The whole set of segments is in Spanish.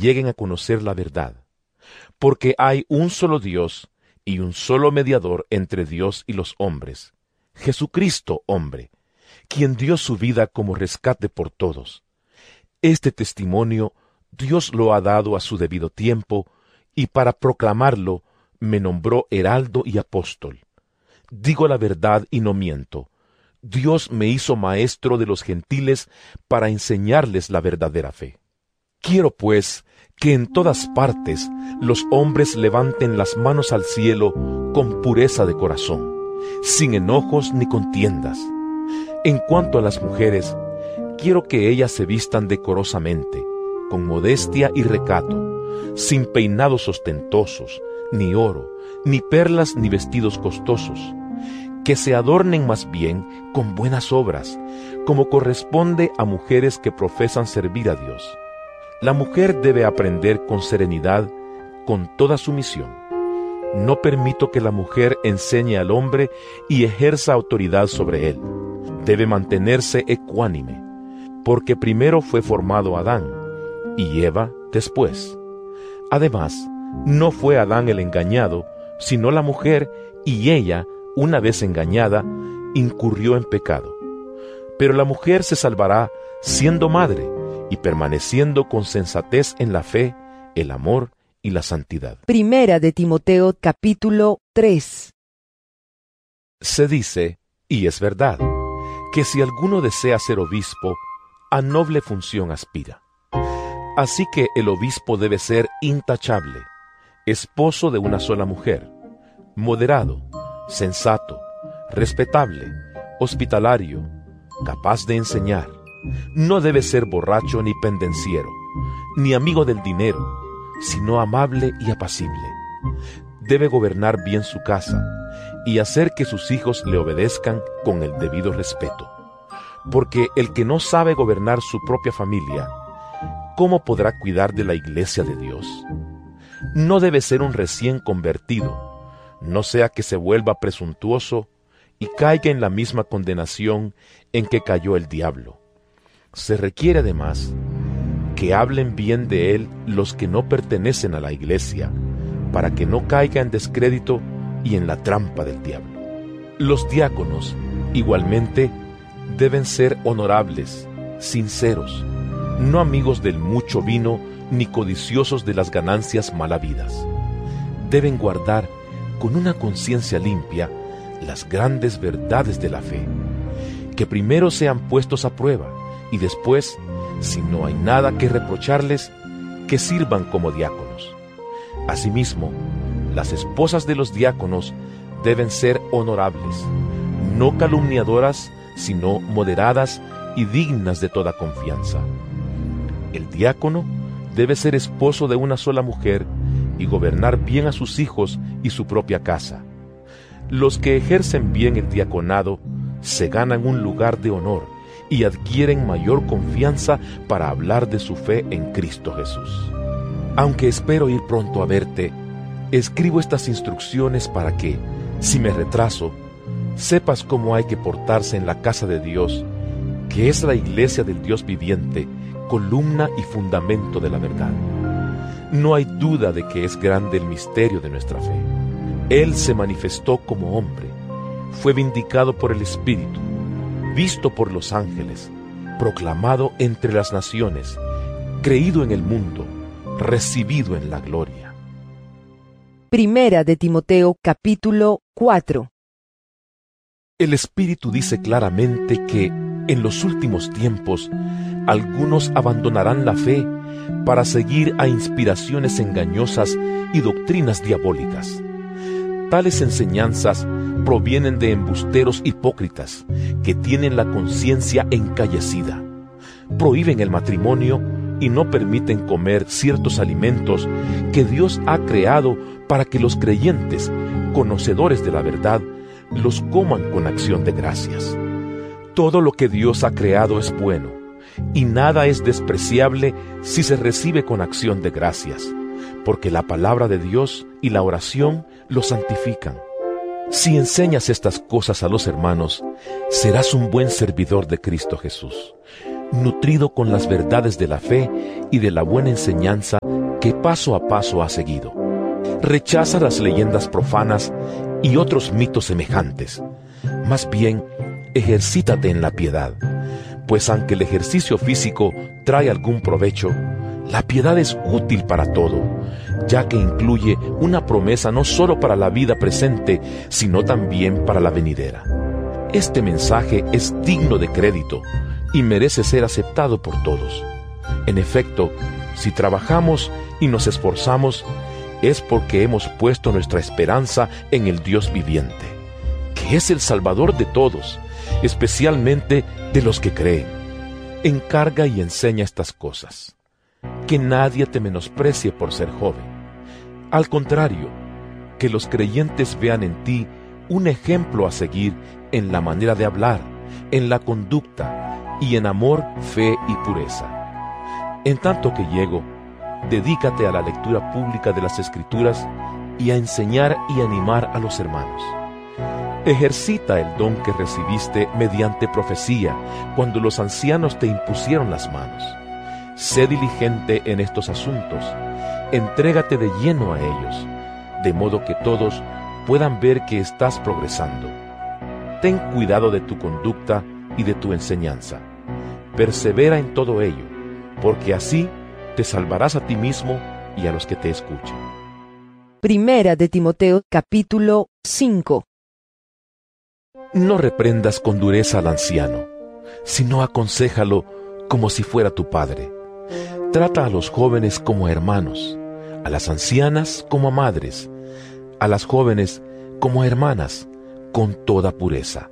lleguen a conocer la verdad. Porque hay un solo Dios y un solo mediador entre Dios y los hombres, Jesucristo hombre, quien dio su vida como rescate por todos. Este testimonio Dios lo ha dado a su debido tiempo, y para proclamarlo me nombró heraldo y apóstol. Digo la verdad y no miento. Dios me hizo maestro de los gentiles para enseñarles la verdadera fe. Quiero, pues, que en todas partes los hombres levanten las manos al cielo con pureza de corazón, sin enojos ni contiendas. En cuanto a las mujeres, quiero que ellas se vistan decorosamente, con modestia y recato, sin peinados ostentosos, ni oro, ni perlas, ni vestidos costosos, que se adornen más bien con buenas obras, como corresponde a mujeres que profesan servir a Dios. La mujer debe aprender con serenidad, con toda sumisión. No permito que la mujer enseñe al hombre y ejerza autoridad sobre él. Debe mantenerse ecuánime, porque primero fue formado Adán, y Eva después. Además, no fue Adán el engañado, sino la mujer, y ella, una vez engañada, incurrió en pecado. Pero la mujer se salvará siendo madre y permaneciendo con sensatez en la fe, el amor y la santidad. Primera de Timoteo, capítulo 3. Se dice, y es verdad, que si alguno desea ser obispo, a noble función aspira. Así que el obispo debe ser intachable, esposo de una sola mujer, moderado, sensato, respetable, hospitalario, capaz de enseñar. No debe ser borracho ni pendenciero, ni amigo del dinero, sino amable y apacible. Debe gobernar bien su casa y hacer que sus hijos le obedezcan con el debido respeto. Porque el que no sabe gobernar su propia familia, ¿cómo podrá cuidar de la iglesia de Dios? No debe ser un recién convertido, no sea que se vuelva presuntuoso y caiga en la misma condenación en que cayó el diablo. Se requiere además que hablen bien de él los que no pertenecen a la iglesia, para que no caiga en descrédito y en la trampa del diablo. Los diáconos, igualmente, deben ser honorables, sinceros, no amigos del mucho vino ni codiciosos de las ganancias mal habidas. Deben guardar con una conciencia limpia las grandes verdades de la fe, que primero sean puestos a prueba y después, si no hay nada que reprocharles, que sirvan como diáconos. Asimismo, las esposas de los diáconos deben ser honorables, no calumniadoras, sino moderadas y dignas de toda confianza. El diácono debe ser esposo de una sola mujer y gobernar bien a sus hijos y su propia casa. Los que ejercen bien el diaconado se ganan un lugar de honor y adquieren mayor confianza para hablar de su fe en Cristo Jesús. Aunque espero ir pronto a verte, escribo estas instrucciones para que, si me retraso, sepas cómo hay que portarse en la casa de Dios, que es la iglesia del Dios viviente, columna y fundamento de la verdad. No hay duda de que es grande el misterio de nuestra fe. Él se manifestó como hombre, fue vindicado por el Espíritu, visto por los ángeles, proclamado entre las naciones, creído en el mundo, recibido en la gloria. Primera de Timoteo, capítulo 4. El Espíritu dice claramente que, en los últimos tiempos, algunos abandonarán la fe para seguir a inspiraciones engañosas y doctrinas diabólicas. Tales enseñanzas provienen de embusteros hipócritas que tienen la conciencia encallecida. Prohíben el matrimonio y no permiten comer ciertos alimentos que Dios ha creado para que los creyentes, conocedores de la verdad, los coman con acción de gracias. Todo lo que Dios ha creado es bueno, y nada es despreciable si se recibe con acción de gracias, porque la palabra de Dios y la oración lo santifican. Si enseñas estas cosas a los hermanos, serás un buen servidor de Cristo Jesús, nutrido con las verdades de la fe y de la buena enseñanza que paso a paso has seguido. Rechaza las leyendas profanas y otros mitos semejantes. Más bien, ejercítate en la piedad, pues aunque el ejercicio físico trae algún provecho, la piedad es útil para todo, ya que incluye una promesa no solo para la vida presente, sino también para la venidera. Este mensaje es digno de crédito y merece ser aceptado por todos. En efecto, si trabajamos y nos esforzamos, es porque hemos puesto nuestra esperanza en el Dios viviente, que es el Salvador de todos, especialmente de los que creen. Encarga y enseña estas cosas. Que nadie te menosprecie por ser joven. Al contrario, que los creyentes vean en ti un ejemplo a seguir en la manera de hablar, en la conducta y en amor, fe y pureza. En tanto que llego, dedícate a la lectura pública de las Escrituras y a enseñar y animar a los hermanos. Ejercita el don que recibiste mediante profecía cuando los ancianos te impusieron las manos. Sé diligente en estos asuntos, entrégate de lleno a ellos, de modo que todos puedan ver que estás progresando. Ten cuidado de tu conducta y de tu enseñanza. Persevera en todo ello, porque así te salvarás a ti mismo y a los que te escuchen. Primera de Timoteo, capítulo 5. No reprendas con dureza al anciano, sino aconséjalo como si fuera tu padre. Trata a los jóvenes como a hermanos, a las ancianas como a madres, a las jóvenes como a hermanas, con toda pureza.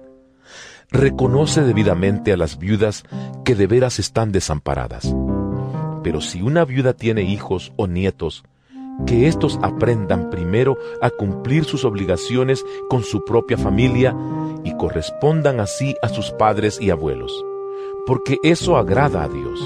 Reconoce debidamente a las viudas que de veras están desamparadas. Pero si una viuda tiene hijos o nietos, que éstos aprendan primero a cumplir sus obligaciones con su propia familia y correspondan así a sus padres y abuelos, porque eso agrada a Dios.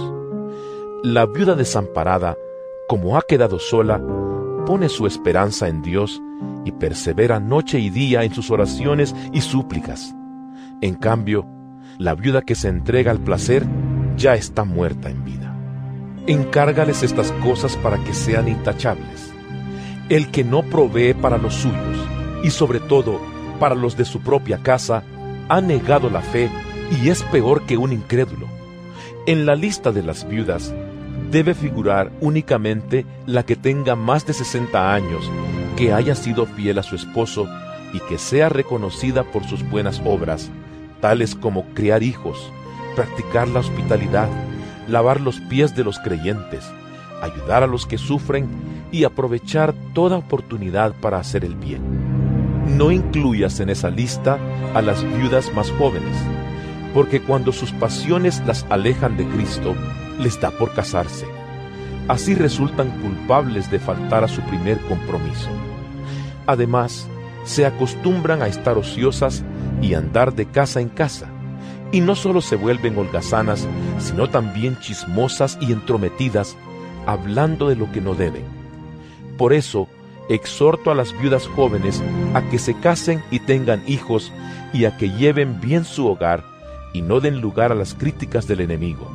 La viuda desamparada, como ha quedado sola, pone su esperanza en Dios y persevera noche y día en sus oraciones y súplicas. En cambio, la viuda que se entrega al placer ya está muerta en vida. Encárgales estas cosas para que sean intachables. El que no provee para los suyos, y sobre todo para los de su propia casa, ha negado la fe y es peor que un incrédulo. En la lista de las viudas debe figurar únicamente la que tenga más de 60 años, que haya sido fiel a su esposo y que sea reconocida por sus buenas obras, tales como criar hijos, practicar la hospitalidad, lavar los pies de los creyentes, ayudar a los que sufren y aprovechar toda oportunidad para hacer el bien. No incluyas en esa lista a las viudas más jóvenes, porque cuando sus pasiones las alejan de Cristo, les da por casarse. Así resultan culpables de faltar a su primer compromiso. Además, se acostumbran a estar ociosas y andar de casa en casa, y no solo se vuelven holgazanas, sino también chismosas y entrometidas, hablando de lo que no deben. Por eso, exhorto a las viudas jóvenes a que se casen y tengan hijos, y a que lleven bien su hogar, y no den lugar a las críticas del enemigo.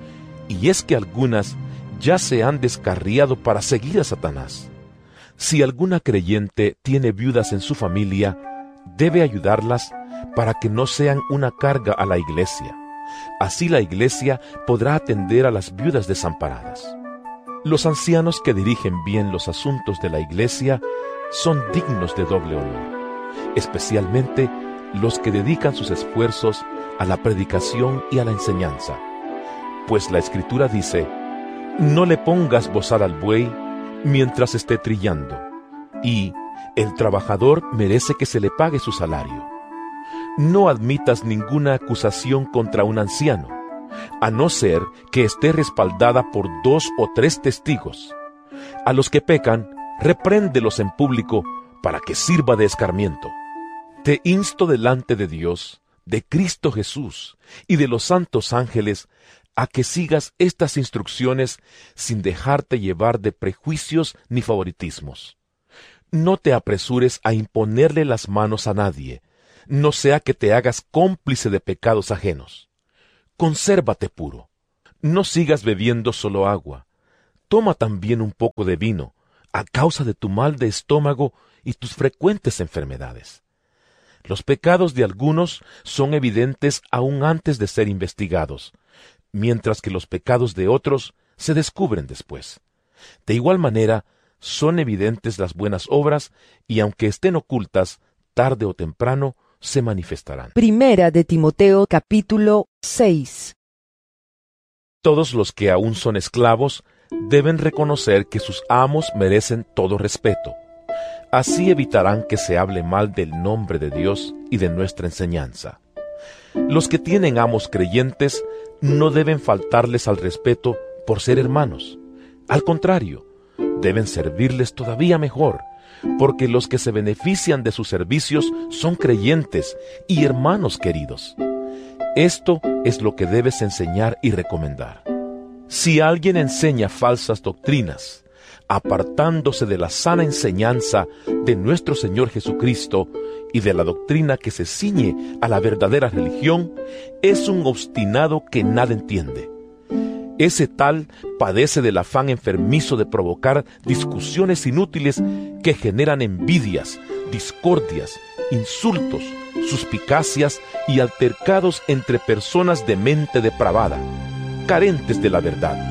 Y es que algunas ya se han descarriado para seguir a Satanás. Si alguna creyente tiene viudas en su familia, debe ayudarlas para que no sean una carga a la iglesia. Así la iglesia podrá atender a las viudas desamparadas. Los ancianos que dirigen bien los asuntos de la iglesia son dignos de doble honor, especialmente los que dedican sus esfuerzos a la predicación y a la enseñanza. Pues la Escritura dice: no le pongas bozal al buey mientras esté trillando, y el trabajador merece que se le pague su salario. No admitas ninguna acusación contra un anciano, a no ser que esté respaldada por 2 o 3 testigos. A los que pecan, repréndelos en público para que sirva de escarmiento. Te insto delante de Dios, de Cristo Jesús y de los santos ángeles, a que sigas estas instrucciones sin dejarte llevar de prejuicios ni favoritismos. No te apresures a imponerle las manos a nadie, no sea que te hagas cómplice de pecados ajenos. Consérvate puro. No sigas bebiendo solo agua. Toma también un poco de vino, a causa de tu mal de estómago y tus frecuentes enfermedades. Los pecados de algunos son evidentes aún antes de ser investigados, mientras que los pecados de otros se descubren después. De igual manera, son evidentes las buenas obras y aunque estén ocultas, tarde o temprano se manifestarán. Primera de Timoteo capítulo 6. Todos los que aún son esclavos deben reconocer que sus amos merecen todo respeto. Así evitarán que se hable mal del nombre de Dios y de nuestra enseñanza. Los que tienen amos creyentes no deben faltarles al respeto por ser hermanos. Al contrario, deben servirles todavía mejor, porque los que se benefician de sus servicios son creyentes y hermanos queridos. Esto es lo que debes enseñar y recomendar. Si alguien enseña falsas doctrinas, apartándose de la sana enseñanza de nuestro Señor Jesucristo y de la doctrina que se ciñe a la verdadera religión, es un obstinado que nada entiende. Ese tal padece del afán enfermizo de provocar discusiones inútiles que generan envidias, discordias, insultos, suspicacias y altercados entre personas de mente depravada, carentes de la verdad.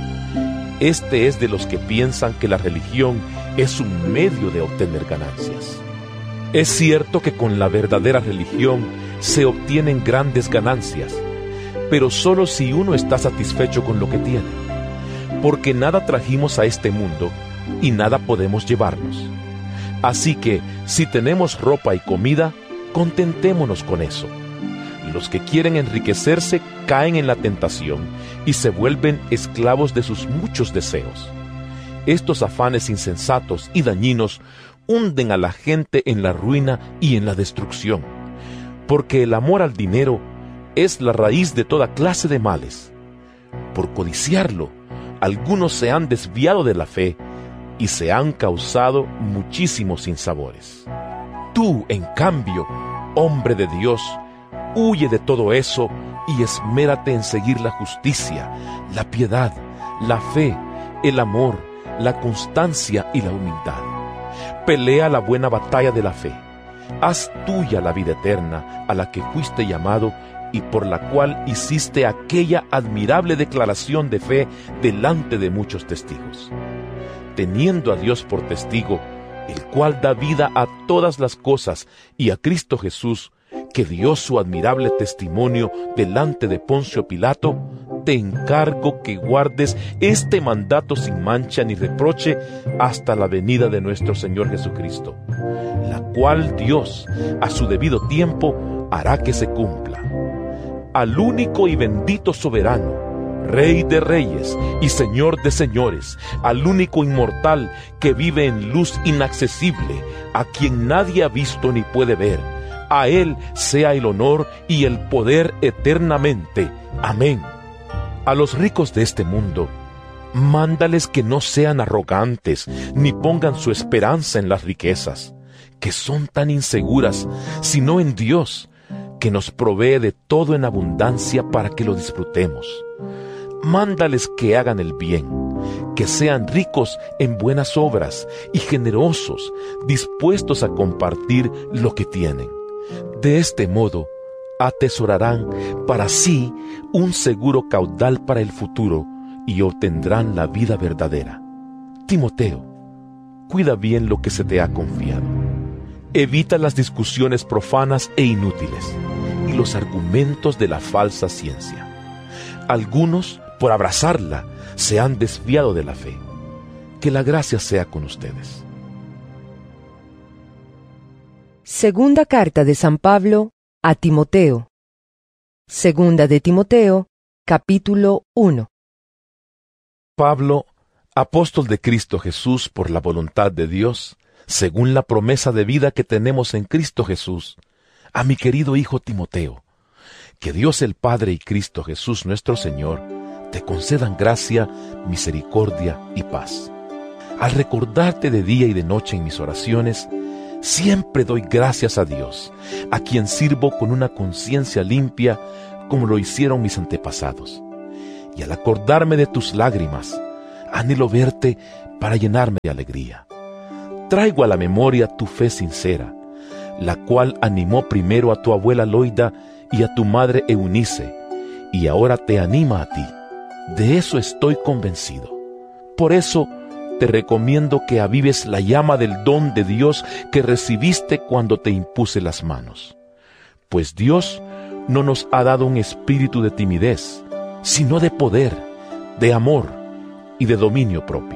Este es de los que piensan que la religión es un medio de obtener ganancias. Es cierto que con la verdadera religión se obtienen grandes ganancias, pero solo si uno está satisfecho con lo que tiene, porque nada trajimos a este mundo y nada podemos llevarnos. Así que, si tenemos ropa y comida, contentémonos con eso. Los que quieren enriquecerse caen en la tentación y se vuelven esclavos de sus muchos deseos. Estos afanes insensatos y dañinos hunden a la gente en la ruina y en la destrucción, porque el amor al dinero es la raíz de toda clase de males. Por codiciarlo, algunos se han desviado de la fe y se han causado muchísimos sinsabores. Tú, en cambio, hombre de Dios, huye de todo eso y esmérate en seguir la justicia, la piedad, la fe, el amor, la constancia y la humildad. Pelea la buena batalla de la fe. Haz tuya la vida eterna a la que fuiste llamado y por la cual hiciste aquella admirable declaración de fe delante de muchos testigos. Teniendo a Dios por testigo, el cual da vida a todas las cosas, y a Cristo Jesús, que dio su admirable testimonio delante de Poncio Pilato, te encargo que guardes este mandato sin mancha ni reproche hasta la venida de nuestro Señor Jesucristo, la cual Dios, a su debido tiempo, hará que se cumpla. Al único y bendito soberano, Rey de reyes y Señor de señores, al único inmortal que vive en luz inaccesible, a quien nadie ha visto ni puede ver, a Él sea el honor y el poder eternamente. Amén. A los ricos de este mundo, mándales que no sean arrogantes, ni pongan su esperanza en las riquezas, que son tan inseguras, sino en Dios, que nos provee de todo en abundancia para que lo disfrutemos. Mándales que hagan el bien, que sean ricos en buenas obras y generosos, dispuestos a compartir lo que tienen. De este modo, atesorarán para sí un seguro caudal para el futuro y obtendrán la vida verdadera. Timoteo, cuida bien lo que se te ha confiado. Evita las discusiones profanas e inútiles y los argumentos de la falsa ciencia. Algunos, por abrazarla, se han desviado de la fe. Que la gracia sea con ustedes. Segunda carta de San Pablo a Timoteo. Segunda de Timoteo, capítulo 1. Pablo, apóstol de Cristo Jesús por la voluntad de Dios, según la promesa de vida que tenemos en Cristo Jesús, a mi querido hijo Timoteo, que Dios el Padre y Cristo Jesús nuestro Señor te concedan gracia, misericordia y paz. Al recordarte de día y de noche en mis oraciones, siempre doy gracias a Dios, a quien sirvo con una conciencia limpia como lo hicieron mis antepasados. y al acordarme de tus lágrimas, anhelo verte para llenarme de alegría. Traigo a la memoria tu fe sincera, la cual animó primero a tu abuela Loida y a tu madre Eunice, y ahora te anima a ti. De eso estoy convencido. Por eso te recomiendo que avives la llama del don de Dios que recibiste cuando te impuse las manos. Pues Dios no nos ha dado un espíritu de timidez, sino de poder, de amor y de dominio propio.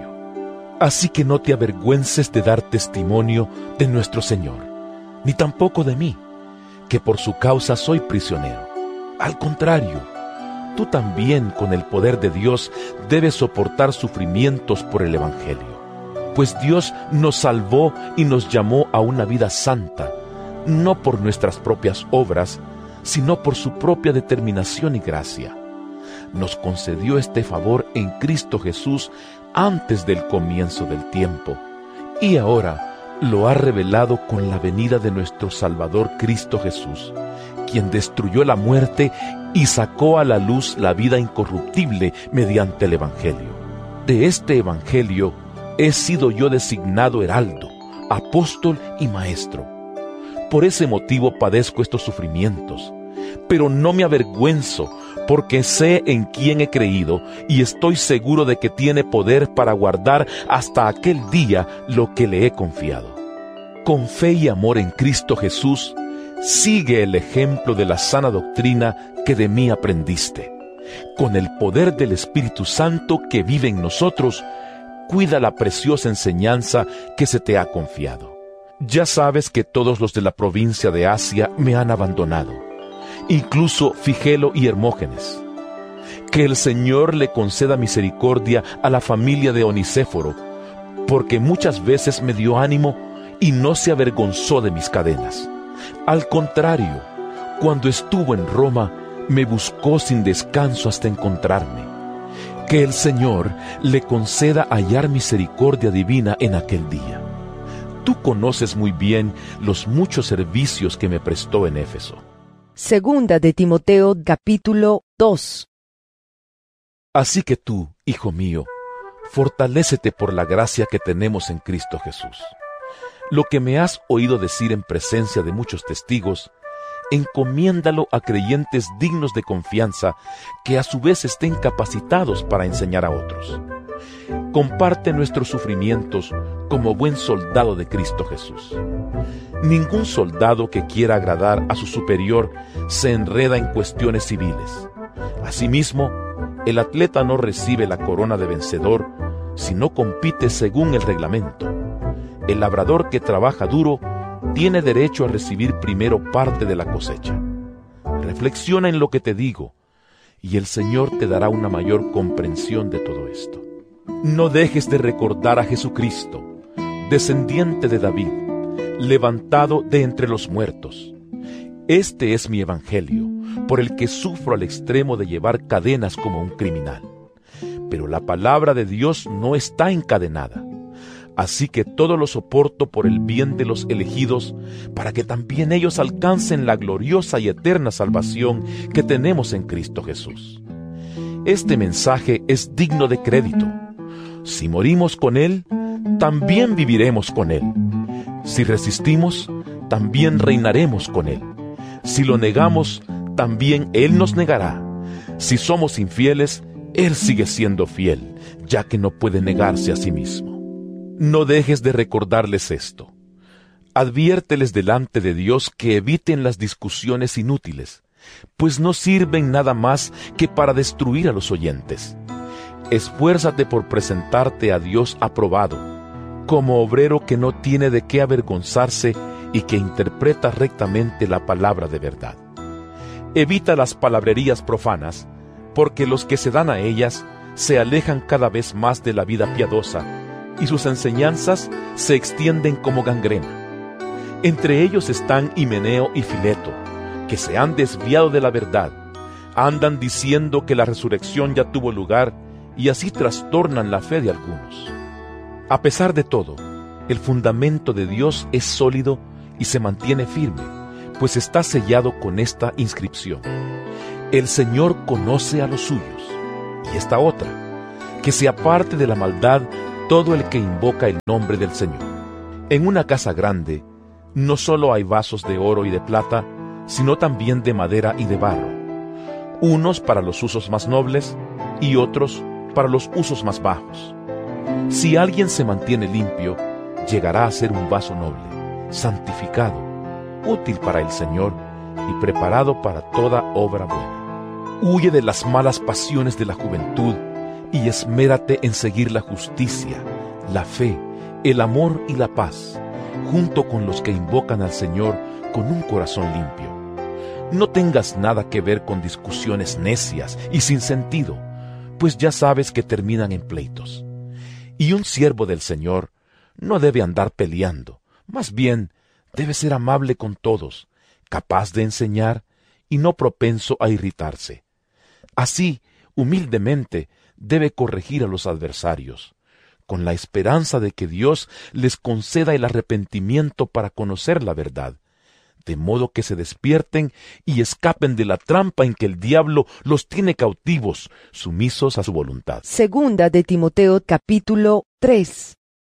Así que no te avergüences de dar testimonio de nuestro Señor, ni tampoco de mí, que por su causa soy prisionero. Al contrario, tú también con el poder de Dios debes soportar sufrimientos por el Evangelio. Pues Dios nos salvó y nos llamó a una vida santa, no por nuestras propias obras, sino por su propia determinación y gracia. Nos concedió este favor en Cristo Jesús antes del comienzo del tiempo, y ahora lo ha revelado con la venida de nuestro Salvador Cristo Jesús, quien destruyó la muerte y sacó a la luz la vida incorruptible mediante el Evangelio. De este Evangelio he sido yo designado heraldo, apóstol y maestro. Por ese motivo padezco estos sufrimientos, pero no me avergüenzo, porque sé en quién he creído y estoy seguro de que tiene poder para guardar hasta aquel día lo que le he confiado. Con fe y amor en Cristo Jesús, sigue el ejemplo de la sana doctrina que de mí aprendiste. Con el poder del Espíritu Santo que vive en nosotros, cuida la preciosa enseñanza que se te ha confiado. Ya sabes que todos los de la provincia de Asia me han abandonado, incluso Figelo y Hermógenes. Que el Señor le conceda misericordia a la familia de Onicéforo, porque muchas veces me dio ánimo y no se avergonzó de mis cadenas. Al contrario, cuando estuvo en Roma, me buscó sin descanso hasta encontrarme. Que el Señor le conceda hallar misericordia divina en aquel día. Tú conoces muy bien los muchos servicios que me prestó en Éfeso. Segunda de Timoteo, capítulo 2. Así que tú, hijo mío, fortalécete por la gracia que tenemos en Cristo Jesús. Lo que me has oído decir en presencia de muchos testigos, encomiéndalo a creyentes dignos de confianza, que a su vez estén capacitados para enseñar a otros. Comparte nuestros sufrimientos como buen soldado de Cristo Jesús. Ningún soldado que quiera agradar a su superior se enreda en cuestiones civiles. Asimismo, el atleta no recibe la corona de vencedor si no compite según el reglamento. El labrador que trabaja duro tiene derecho a recibir primero parte de la cosecha. Reflexiona en lo que te digo, y el Señor te dará una mayor comprensión de todo esto. No dejes de recordar a Jesucristo, descendiente de David, levantado de entre los muertos. Este es mi evangelio, por el que sufro al extremo de llevar cadenas como un criminal. Pero la palabra de Dios no está encadenada. Así que todo lo soporto por el bien de los elegidos, para que también ellos alcancen la gloriosa y eterna salvación que tenemos en Cristo Jesús. Este mensaje es digno de crédito. Si morimos con Él, también viviremos con Él. Si resistimos, también reinaremos con Él. Si lo negamos, también Él nos negará. Si somos infieles, Él sigue siendo fiel, ya que no puede negarse a sí mismo. No dejes de recordarles esto. Adviérteles delante de Dios que eviten las discusiones inútiles, pues no sirven nada más que para destruir a los oyentes. Esfuérzate por presentarte a Dios aprobado, como obrero que no tiene de qué avergonzarse y que interpreta rectamente la palabra de verdad. Evita las palabrerías profanas, porque los que se dan a ellas se alejan cada vez más de la vida piadosa, y sus enseñanzas se extienden como gangrena. Entre ellos están Himeneo y Fileto, que se han desviado de la verdad, andan diciendo que la resurrección ya tuvo lugar, y así trastornan la fe de algunos. A pesar de todo, el fundamento de Dios es sólido y se mantiene firme, pues está sellado con esta inscripción: El Señor conoce a los suyos, y esta otra: que se aparte de la maldad todo el que invoca el nombre del Señor. En una casa grande no solo hay vasos de oro y de plata, sino también de madera y de barro, unos para los usos más nobles y otros para los usos más bajos. Si alguien se mantiene limpio, llegará a ser un vaso noble, santificado, útil para el Señor y preparado para toda obra buena. Huye de las malas pasiones de la juventud y esmérate en seguir la justicia, la fe, el amor y la paz, junto con los que invocan al Señor con un corazón limpio. No tengas nada que ver con discusiones necias y sin sentido, pues ya sabes que terminan en pleitos. Y un siervo del Señor no debe andar peleando, más bien debe ser amable con todos, capaz de enseñar y no propenso a irritarse. Así, humildemente, debe corregir a los adversarios, con la esperanza de que Dios les conceda el arrepentimiento para conocer la verdad, de modo que se despierten y escapen de la trampa en que el diablo los tiene cautivos, sumisos a su voluntad. Segunda de Timoteo capítulo 3.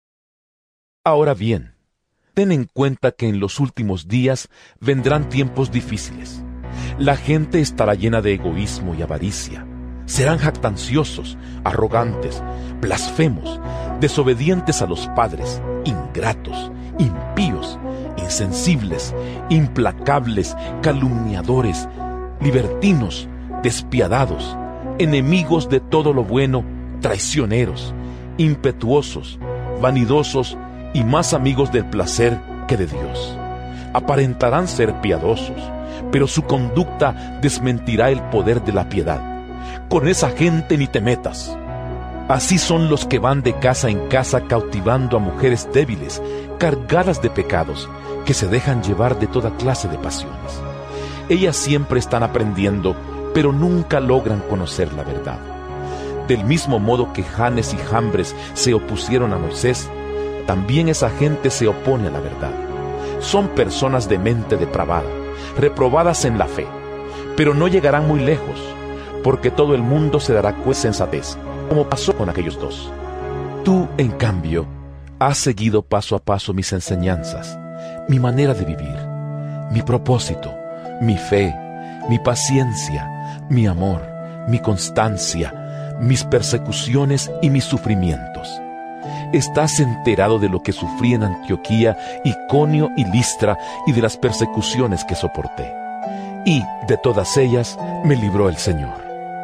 Ahora bien, ten en cuenta que en los últimos días vendrán tiempos difíciles. La gente estará llena de egoísmo y avaricia. Serán jactanciosos, arrogantes, blasfemos, desobedientes a los padres, ingratos, impíos, insensibles, implacables, calumniadores, libertinos, despiadados, enemigos de todo lo bueno, traicioneros, impetuosos, vanidosos y más amigos del placer que de Dios. Aparentarán ser piadosos, pero su conducta desmentirá el poder de la piedad. Con esa gente ni te metas. Así son los que van de casa en casa cautivando a mujeres débiles, cargadas de pecados, que se dejan llevar de toda clase de pasiones. Ellas siempre están aprendiendo, pero nunca logran conocer la verdad. Del mismo modo que Janes y Jambres se opusieron a Moisés, también esa gente se opone a la verdad. Son personas de mente depravada, reprobadas en la fe, pero no llegarán muy lejos, porque todo el mundo se dará cuenta de sensatez, como pasó con aquellos dos. Tú, en cambio, has seguido paso a paso mis enseñanzas, mi manera de vivir, mi propósito, mi fe, mi paciencia, mi amor, mi constancia, mis persecuciones y mis sufrimientos. Estás enterado de lo que sufrí en Antioquía, Iconio y Listra y de las persecuciones que soporté. Y de todas ellas me libró el Señor.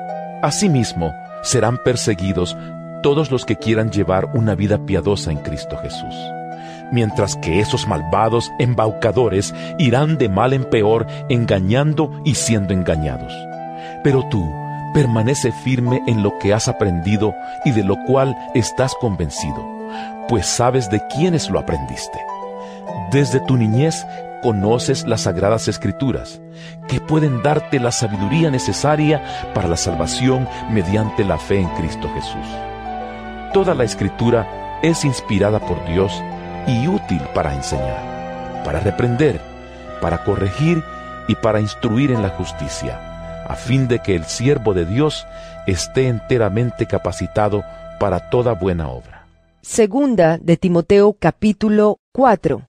Asimismo, serán perseguidos todos los que quieran llevar una vida piadosa en Cristo Jesús, mientras que esos malvados embaucadores irán de mal en peor, engañando y siendo engañados. Pero tú, permanece firme en lo que has aprendido y de lo cual estás convencido, pues sabes de quiénes lo aprendiste. Desde tu niñez conoces las Sagradas Escrituras, que pueden darte la sabiduría necesaria para la salvación mediante la fe en Cristo Jesús. Toda la Escritura es inspirada por Dios y útil para enseñar, para reprender, para corregir y para instruir en la justicia, a fin de que el siervo de Dios esté enteramente capacitado para toda buena obra. Segunda de Timoteo capítulo 4.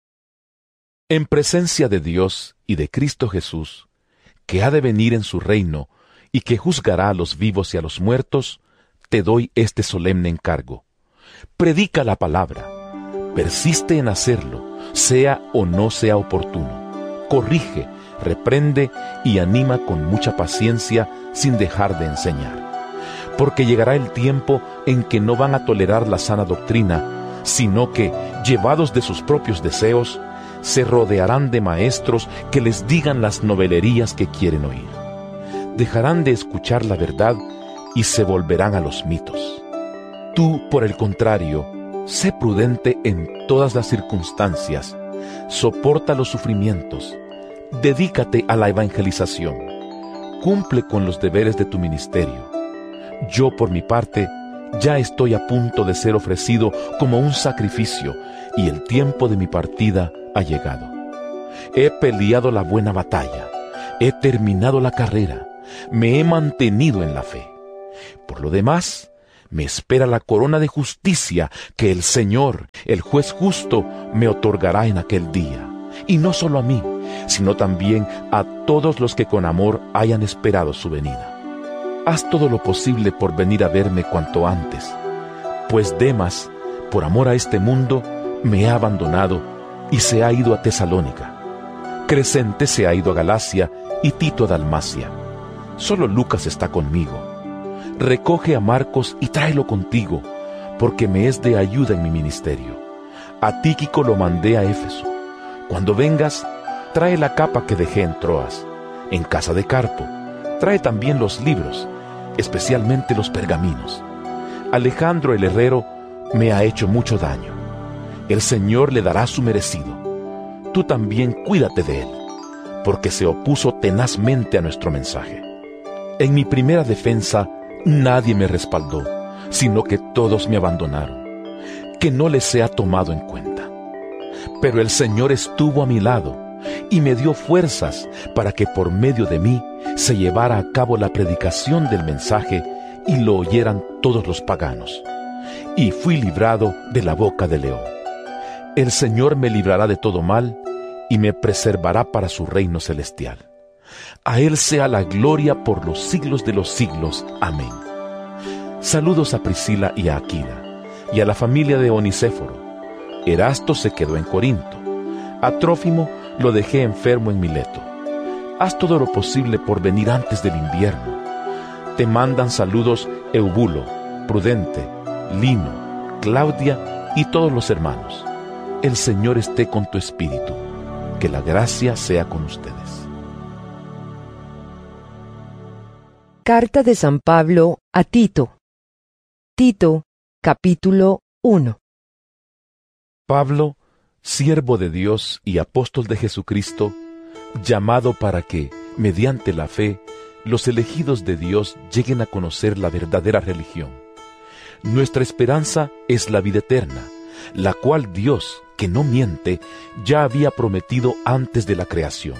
En presencia de Dios y de Cristo Jesús, que ha de venir en su reino y que juzgará a los vivos y a los muertos, te doy este solemne encargo. Predica la palabra, persiste en hacerlo, sea o no sea oportuno. Corrige, reprende y anima con mucha paciencia sin dejar de enseñar. Porque llegará el tiempo en que no van a tolerar la sana doctrina, sino que, llevados de sus propios deseos, se rodearán de maestros que les digan las novelerías que quieren oír. Dejarán de escuchar la verdad y se volverán a los mitos. Tú, por el contrario, sé prudente en todas las circunstancias, soporta los sufrimientos, dedícate a la evangelización, cumple con los deberes de tu ministerio. Yo, por mi parte, ya estoy a punto de ser ofrecido como un sacrificio, y el tiempo de mi partida ha llegado. He peleado la buena batalla, he terminado la carrera, me he mantenido en la fe. Por lo demás, me espera la corona de justicia que el Señor, el juez justo, me otorgará en aquel día. Y no solo a mí, sino también a todos los que con amor hayan esperado su venida. Haz todo lo posible por venir a verme cuanto antes, pues Demas, por amor a este mundo, me ha abandonado y se ha ido a Tesalónica. Crescente se ha ido a Galacia y Tito a Dalmacia. Solo Lucas está conmigo. Recoge a Marcos y tráelo contigo, porque me es de ayuda en mi ministerio. A Tíquico lo mandé a Éfeso. Cuando vengas, trae la capa que dejé en Troas, en casa de Carpo. Trae también los libros, especialmente los pergaminos. Alejandro el herrero me ha hecho mucho daño. El Señor le dará su merecido. Tú también cuídate de él, porque se opuso tenazmente a nuestro mensaje. En mi primera defensa nadie me respaldó, sino que todos me abandonaron. Que no les sea tomado en cuenta. Pero el Señor estuvo a mi lado y me dio fuerzas para que por medio de mí se llevara a cabo la predicación del mensaje y lo oyeran todos los paganos. Y fui librado de la boca del león. El Señor me librará de todo mal y me preservará para su reino celestial. A Él sea la gloria por los siglos de los siglos. Amén. Saludos a Priscila y a Aquila, y a la familia de Onicéforo. Erasto se quedó en Corinto. A Trófimo lo dejé enfermo en Mileto. Haz todo lo posible por venir antes del invierno. Te mandan saludos Eubulo, Prudente, Lino, Claudia y todos los hermanos. El Señor esté con tu espíritu. Que la gracia sea con ustedes. Carta de San Pablo a Tito. Tito, capítulo 1. Pablo, siervo de Dios y apóstol de Jesucristo, llamado para que, mediante la fe, los elegidos de Dios lleguen a conocer la verdadera religión. Nuestra esperanza es la vida eterna, la cual Dios, que no miente, ya había prometido antes de la creación.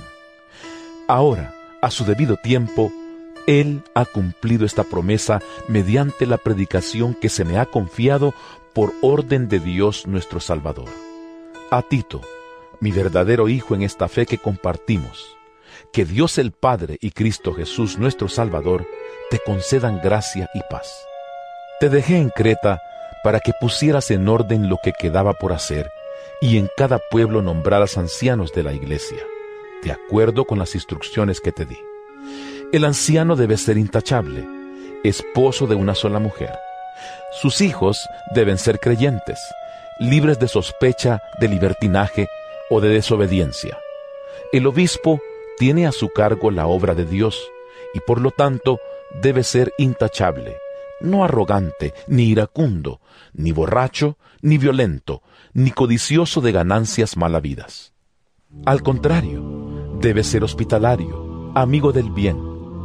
Ahora, a su debido tiempo, Él ha cumplido esta promesa mediante la predicación que se me ha confiado por orden de Dios nuestro Salvador. A Tito, mi verdadero hijo en esta fe que compartimos, que Dios el Padre y Cristo Jesús nuestro Salvador te concedan gracia y paz. Te dejé en Creta para que pusieras en orden lo que quedaba por hacer, y en cada pueblo nombraras ancianos de la iglesia, de acuerdo con las instrucciones que te di. El anciano debe ser intachable, esposo de una sola mujer. Sus hijos deben ser creyentes, libres de sospecha de libertinaje o de desobediencia. El obispo tiene a su cargo la obra de Dios y por lo tanto debe ser intachable, no arrogante, ni iracundo, ni borracho, ni violento, ni codicioso de ganancias mal habidas. Al contrario, debe ser hospitalario, amigo del bien,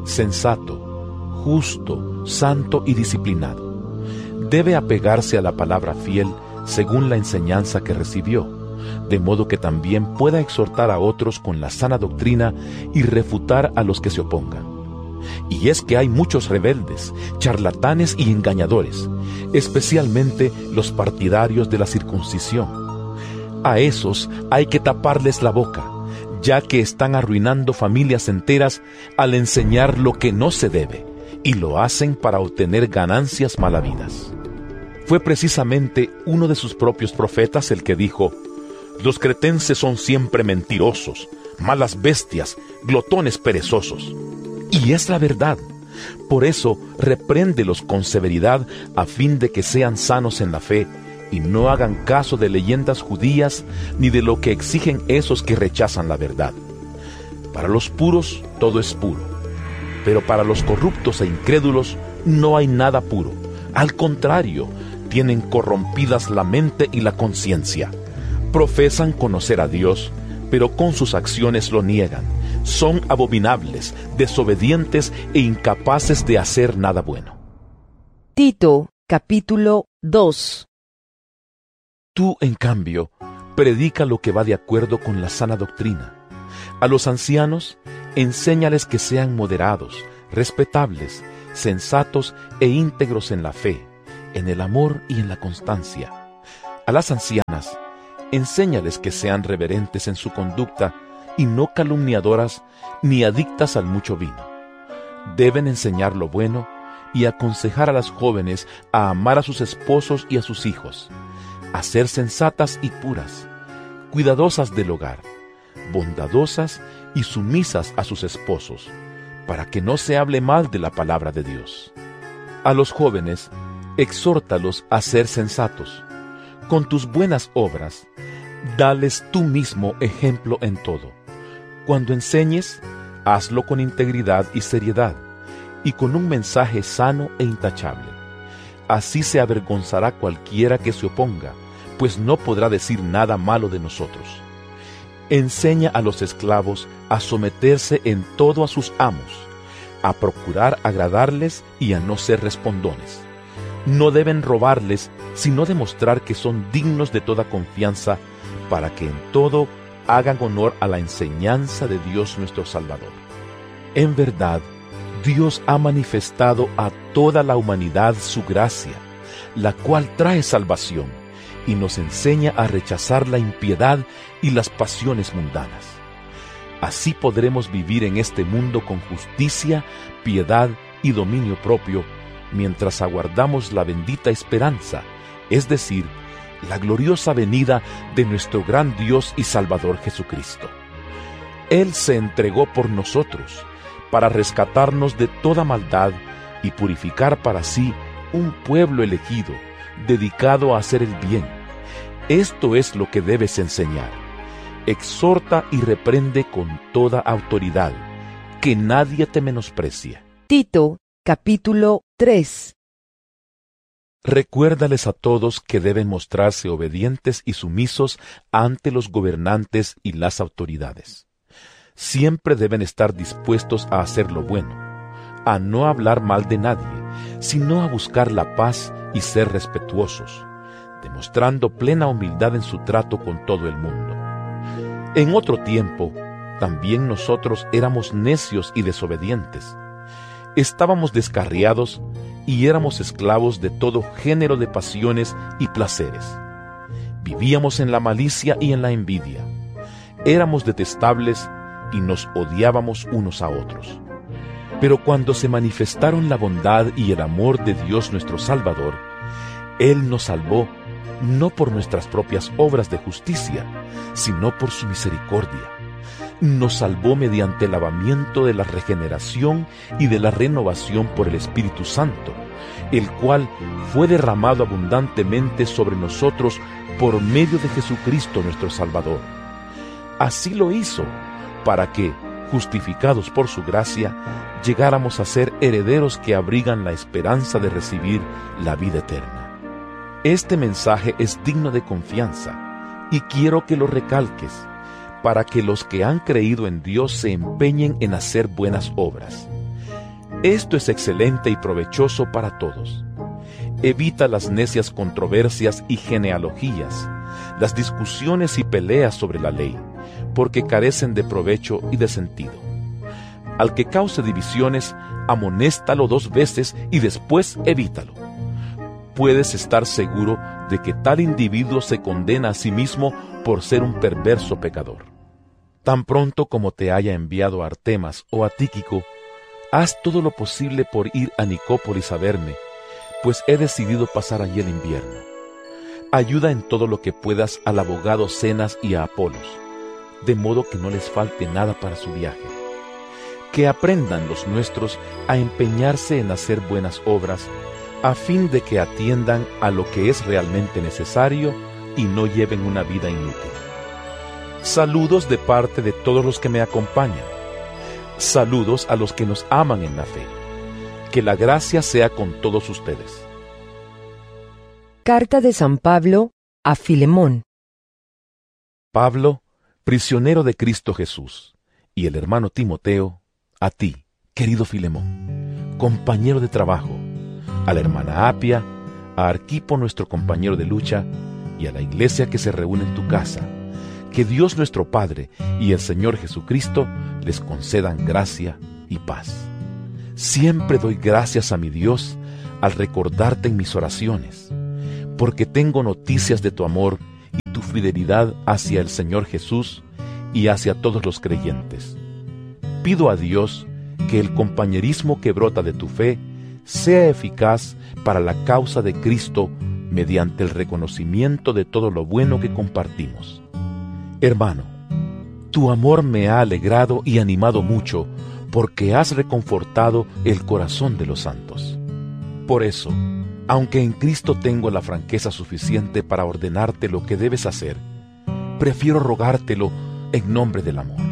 sensato, justo, santo y disciplinado. Debe apegarse a la palabra fiel según la enseñanza que recibió, de modo que también pueda exhortar a otros con la sana doctrina y refutar a los que se opongan. Y es que hay muchos rebeldes, charlatanes y engañadores, especialmente los partidarios de la circuncisión. A esos hay que taparles la boca, ya que están arruinando familias enteras al enseñar lo que no se debe, y lo hacen para obtener ganancias mal habidas. Fue precisamente uno de sus propios profetas el que dijo: «Los cretenses son siempre mentirosos, malas bestias, glotones perezosos». Y es la verdad. Por eso, repréndelos con severidad a fin de que sean sanos en la fe y no hagan caso de leyendas judías ni de lo que exigen esos que rechazan la verdad. Para los puros todo es puro, pero para los corruptos e incrédulos no hay nada puro. Al contrario, tienen corrompidas la mente y la conciencia. Profesan conocer a Dios, pero con sus acciones lo niegan. Son abominables, desobedientes e incapaces de hacer nada bueno. Tito, capítulo 2. Tú, en cambio, predica lo que va de acuerdo con la sana doctrina. A los ancianos, enséñales que sean moderados, respetables, sensatos e íntegros en la fe, en el amor y en la constancia. A las ancianas, enséñales que sean reverentes en su conducta y no calumniadoras ni adictas al mucho vino. Deben enseñar lo bueno y aconsejar a las jóvenes a amar a sus esposos y a sus hijos, a ser sensatas y puras, cuidadosas del hogar, bondadosas y sumisas a sus esposos, para que no se hable mal de la palabra de Dios. A los jóvenes, exhórtalos a ser sensatos. Con tus buenas obras, dales tú mismo ejemplo en todo. Cuando enseñes, hazlo con integridad y seriedad, y con un mensaje sano e intachable. Así se avergonzará cualquiera que se oponga, pues no podrá decir nada malo de nosotros. Enseña a los esclavos a someterse en todo a sus amos, a procurar agradarles y a no ser respondones. No deben robarles, sino demostrar que son dignos de toda confianza, para que en todo hagan honor a la enseñanza de Dios nuestro Salvador. En verdad, Dios ha manifestado a toda la humanidad su gracia, la cual trae salvación, y nos enseña a rechazar la impiedad y las pasiones mundanas. Así podremos vivir en este mundo con justicia, piedad y dominio propio, mientras aguardamos la bendita esperanza, es decir, la gloriosa venida de nuestro gran Dios y Salvador Jesucristo. Él se entregó por nosotros, para rescatarnos de toda maldad y purificar para sí un pueblo elegido, dedicado a hacer el bien. Esto es lo que debes enseñar. Exhorta y reprende con toda autoridad, que nadie te menosprecie. Tito, capítulo 3. Recuérdales a todos que deben mostrarse obedientes y sumisos ante los gobernantes y las autoridades. Siempre deben estar dispuestos a hacer lo bueno, a no hablar mal de nadie, sino a buscar la paz y ser respetuosos, demostrando plena humildad en su trato con todo el mundo. En otro tiempo, también nosotros éramos necios y desobedientes. Estábamos descarriados y éramos esclavos de todo género de pasiones y placeres. Vivíamos en la malicia y en la envidia. Éramos detestables y nos odiábamos unos a otros. Pero cuando se manifestaron la bondad y el amor de Dios nuestro Salvador, Él nos salvó no por nuestras propias obras de justicia, sino por su misericordia. Nos salvó mediante el lavamiento de la regeneración y de la renovación por el Espíritu Santo, el cual fue derramado abundantemente sobre nosotros por medio de Jesucristo nuestro Salvador. Así lo hizo, para que, justificados por su gracia, llegáramos a ser herederos que abrigan la esperanza de recibir la vida eterna. Este mensaje es digno de confianza, y quiero que lo recalques, para que los que han creído en Dios se empeñen en hacer buenas obras. Esto es excelente y provechoso para todos. Evita las necias controversias y genealogías, las discusiones y peleas sobre la ley, porque carecen de provecho y de sentido. Al que cause divisiones, amonéstalo 2 veces y después evítalo. Puedes estar seguro de que tal individuo se condena a sí mismo por ser un perverso pecador. Tan pronto como te haya enviado a Artemas o a Tíquico, haz todo lo posible por ir a Nicópolis a verme, pues he decidido pasar allí el invierno. Ayuda en todo lo que puedas al abogado Zenas y a Apolos, de modo que no les falte nada para su viaje. Que aprendan los nuestros a empeñarse en hacer buenas obras, a fin de que atiendan a lo que es realmente necesario y no lleven una vida inútil. Saludos de parte de todos los que me acompañan. Saludos a los que nos aman en la fe. Que la gracia sea con todos ustedes. Carta de San Pablo a Filemón. Pablo, prisionero de Cristo Jesús, y el hermano Timoteo, a ti, querido Filemón, compañero de trabajo, a la hermana Apia, a Arquipo, nuestro compañero de lucha, y a la iglesia que se reúne en tu casa. Que Dios nuestro Padre y el Señor Jesucristo les concedan gracia y paz. Siempre doy gracias a mi Dios al recordarte en mis oraciones, porque tengo noticias de tu amor y tu fidelidad hacia el Señor Jesús y hacia todos los creyentes. Pido a Dios que el compañerismo que brota de tu fe sea eficaz para la causa de Cristo mediante el reconocimiento de todo lo bueno que compartimos. Hermano, tu amor me ha alegrado y animado mucho porque has reconfortado el corazón de los santos. Por eso, aunque en Cristo tengo la franqueza suficiente para ordenarte lo que debes hacer, prefiero rogártelo en nombre del amor.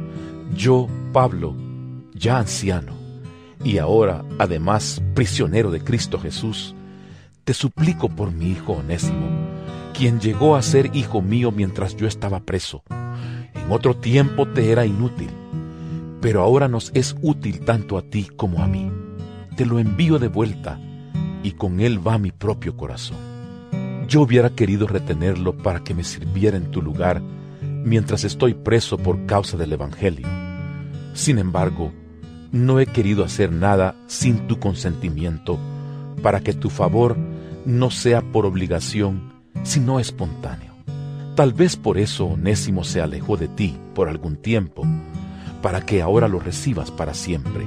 Yo, Pablo, ya anciano, y ahora, además, prisionero de Cristo Jesús, te suplico por mi hijo Onésimo, quien llegó a ser hijo mío mientras yo estaba preso. En otro tiempo te era inútil, pero ahora nos es útil tanto a ti como a mí. Te lo envío de vuelta, y con él va mi propio corazón. Yo hubiera querido retenerlo para que me sirviera en tu lugar mientras estoy preso por causa del Evangelio. Sin embargo, no he querido hacer nada sin tu consentimiento, para que tu favor no sea por obligación, sino espontáneo. Tal vez por eso Onésimo se alejó de ti por algún tiempo, para que ahora lo recibas para siempre,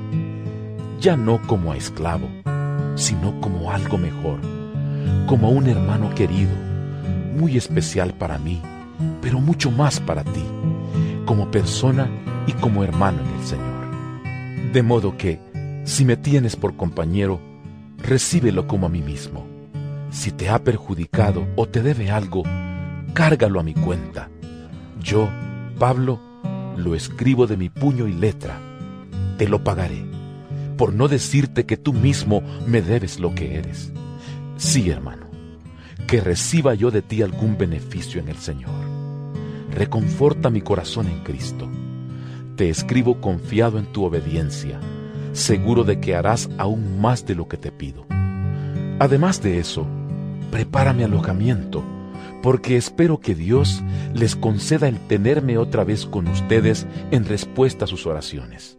ya no como a esclavo, sino como algo mejor, como un hermano querido, muy especial para mí, pero mucho más para ti, como persona y como hermano en el Señor. De modo que, si me tienes por compañero, recíbelo como a mí mismo. Si te ha perjudicado o te debe algo, cárgalo a mi cuenta. Yo, Pablo, lo escribo de mi puño y letra. Te lo pagaré, por no decirte que tú mismo me debes lo que eres. Sí, hermano, que reciba yo de ti algún beneficio en el Señor. Reconforta mi corazón en Cristo. Te escribo confiado en tu obediencia, seguro de que harás aún más de lo que te pido. Además de eso, prepara mi alojamiento, porque espero que Dios les conceda el tenerme otra vez con ustedes en respuesta a sus oraciones.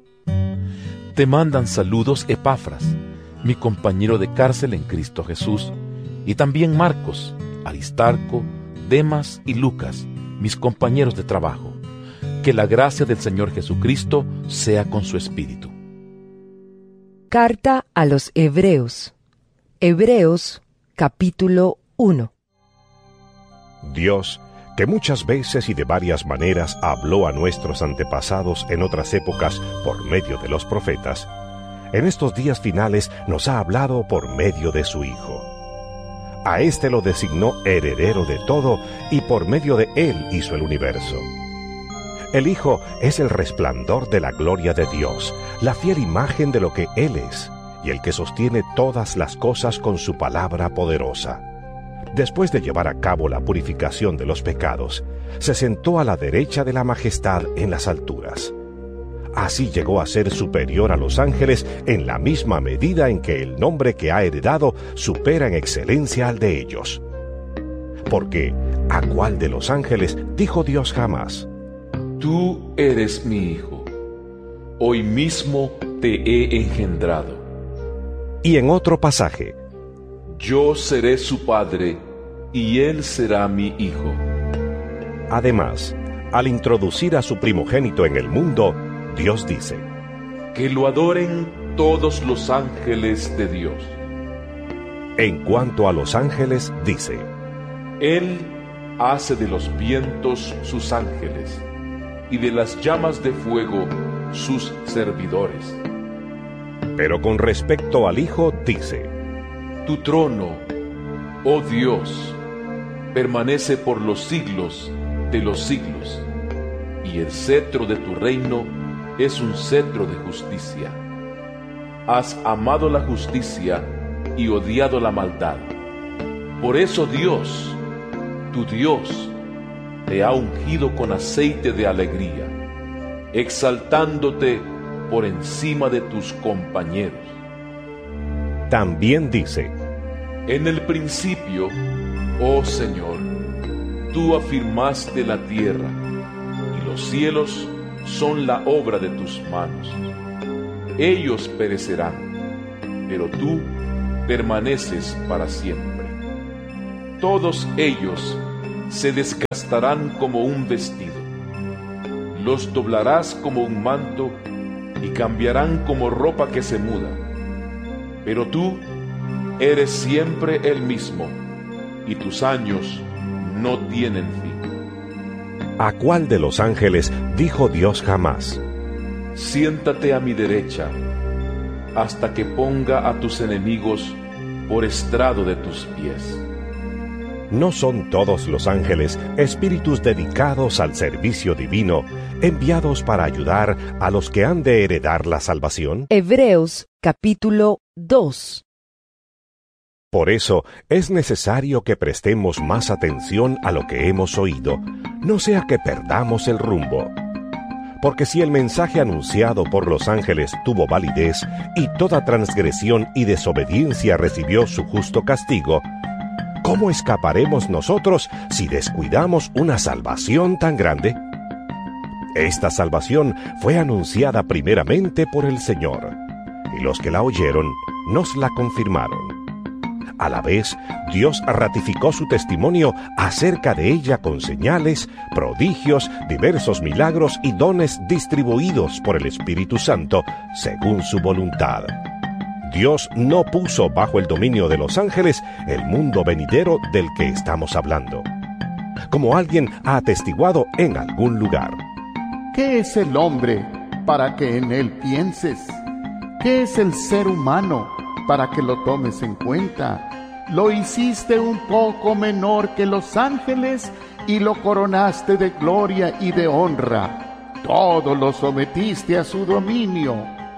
Te mandan saludos Epafras, mi compañero de cárcel en Cristo Jesús, y también Marcos, Aristarco, Demas y Lucas, mis compañeros de trabajo. Que la gracia del Señor Jesucristo sea con su espíritu. Carta a los Hebreos. Hebreos, capítulo 1. Dios, que muchas veces y de varias maneras habló a nuestros antepasados en otras épocas por medio de los profetas, en estos días finales nos ha hablado por medio de su Hijo. A éste lo designó heredero de todo y por medio de él hizo el universo. El Hijo es el resplandor de la gloria de Dios, la fiel imagen de lo que Él es, y el que sostiene todas las cosas con su palabra poderosa. Después de llevar a cabo la purificación de los pecados, se sentó a la derecha de la majestad en las alturas. Así llegó a ser superior a los ángeles en la misma medida en que el nombre que ha heredado supera en excelencia al de ellos. Porque, ¿a cuál de los ángeles dijo Dios jamás: Tú eres mi hijo, hoy mismo te he engendrado? Y en otro pasaje: Yo seré su padre, y él será mi hijo. Además, al introducir a su primogénito en el mundo, Dios dice: Que lo adoren todos los ángeles de Dios. En cuanto a los ángeles, dice: Él hace de los vientos sus ángeles, y de las llamas de fuego sus servidores. Pero con respecto al Hijo, dice: Tu trono, oh Dios, permanece por los siglos de los siglos, y el cetro de tu reino es un cetro de justicia. Has amado la justicia y odiado la maldad. Por eso Dios, tu Dios, te ha ungido con aceite de alegría, exaltándote por encima de tus compañeros. También dice: En el principio, oh Señor, tú afirmaste la tierra, y los cielos son la obra de tus manos. ellos perecerán, pero tú permaneces para siempre. Todos ellos se desgastarán como un vestido, los doblarás como un manto y cambiarán como ropa que se muda. Pero tú eres siempre el mismo, y tus años no tienen fin. ¿A cuál de los ángeles dijo Dios jamás: siéntate a mi derecha, hasta que ponga a tus enemigos por estrado de tus pies? ¿No son todos los ángeles espíritus dedicados al servicio divino, enviados para ayudar a los que han de heredar la salvación? Hebreos capítulo 2. Por eso es necesario que prestemos más atención a lo que hemos oído, no sea que perdamos el rumbo. Porque si el mensaje anunciado por los ángeles tuvo validez y toda transgresión y desobediencia recibió su justo castigo, ¿cómo escaparemos nosotros si descuidamos una salvación tan grande? Esta salvación fue anunciada primeramente por el Señor, y los que la oyeron nos la confirmaron. A la vez, Dios ratificó su testimonio acerca de ella con señales, prodigios, diversos milagros y dones distribuidos por el Espíritu Santo, según su voluntad. Dios no puso bajo el dominio de los ángeles el mundo venidero del que estamos hablando, como alguien ha atestiguado en algún lugar. ¿Qué es el hombre para que en él pienses? ¿Qué es el ser humano para que lo tomes en cuenta? Lo hiciste un poco menor que los ángeles y lo coronaste de gloria y de honra. Todo lo sometiste a su dominio.